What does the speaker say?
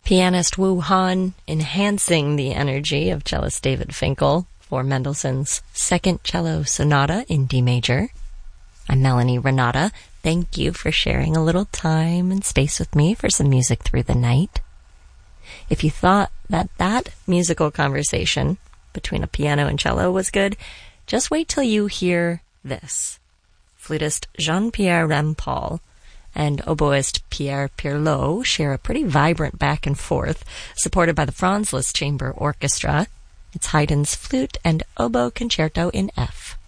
Pianist Wu Han enhancing the energy of cellist David Finkel for Mendelssohn's Second Cello Sonata in D major. I'm Melanie Renata. Thank you for sharing a little time and space with me for some music through the night. If you thought that musical conversation between a piano and cello was good, just wait till you hear this. Flutist Jean-Pierre Rampal and oboist Pierre Pirlot share a pretty vibrant back and forth, supported by the Franz Liszt Chamber Orchestra. It's Haydn's Flute and Oboe Concerto in F.